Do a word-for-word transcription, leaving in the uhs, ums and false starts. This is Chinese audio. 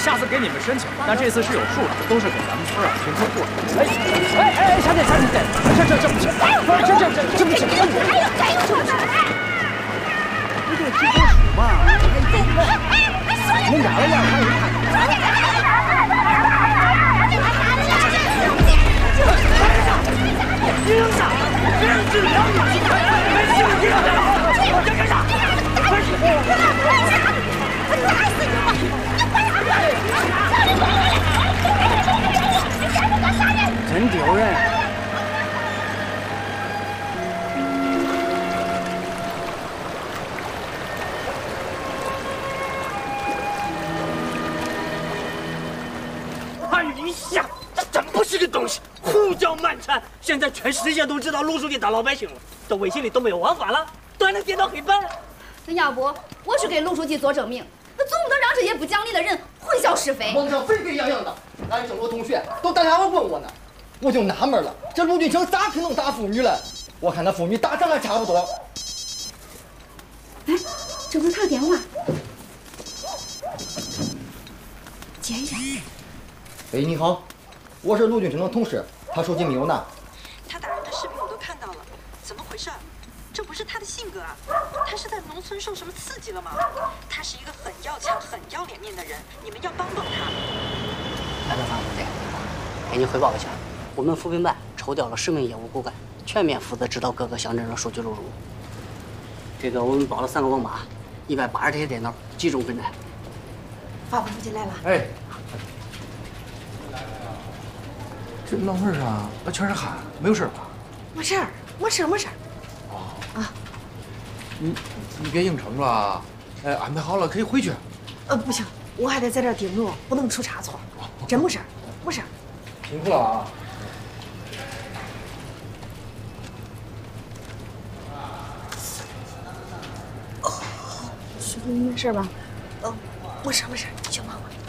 下次给你们申请，但这次是有数的，都是给咱们村啊停车库。哎哎哎，小姐小姐，这这这不行，这这这这不行， 还有还有车子， 不就几棵树吗？ 哎哎，说的弄咋了呀？看一看。 别扔下！别让自己当马戏团！没事，别让他了！要干啥？快去！ 打死你吧！你快点！ 真丢人！ 哎呀，这真不是个东西！ 胡搅蛮缠！现在全世界都知道陆书记打老百姓了，这微信里都没有王法了，都还能颠倒黑白。 那要不我去给陆书记做证明，那总不能让这些不讲理的人混淆是非。 网上沸沸扬扬的，俺中国同学都打电话问我呢，我就纳闷了，这陆军生咋可能打妇女了？我看那妇女打咱还差不多。 哎，这不是他的电话，接一下。 喂，你好，我是陆军生的同事。 他手机没有拿， 他打人的视频我都看到了，怎么回事？这不是他的性格啊！他是在农村受什么刺激了吗？他是一个很要强、很要脸面的人，你们要帮帮他。 来，老范同志，给你汇报一下，我们扶贫办抽调了十名业务骨干，全面负责指导各个乡镇的数据录入。这个我们包了三个网吧，一百八十台电脑，集中分拆。 发布书记来了。 哎。 这脑门上那全是汗，没有事吧？ 没事儿，没事儿，没事儿。 哦啊，你你别硬撑着啊！哎，安排好了可以回去。 呃，不行，我还得在这儿盯着，不能出差错。真没事儿，没事儿。 辛苦了啊！ 师傅，你没事吧？ 呃，没事儿，没事儿，你去忙吧。